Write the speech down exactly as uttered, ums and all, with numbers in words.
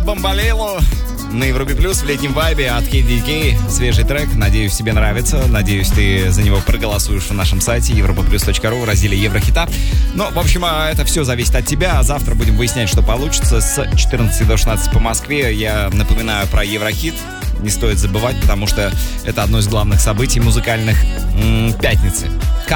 Бомбалейло на Европе Плюс в летнем вайбе от кей ди кей. Свежий трек. Надеюсь, тебе нравится. Надеюсь, ты за него проголосуешь на нашем сайте европа плюс точка ру в разделе Еврохита. Ну, в общем, это все зависит от тебя. Завтра будем выяснять, что получится. С четырнадцати до шестнадцати по Москве. Я напоминаю про Еврохит. Не стоит забывать, потому что это одно из главных событий музыкальных м- пятницы.